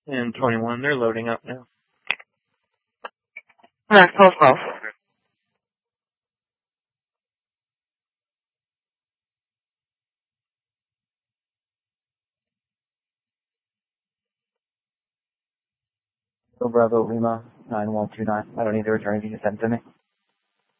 And 21, they're loading up now. Alright, close. Bravo Lima 9129. I don't need the return. You can send to me.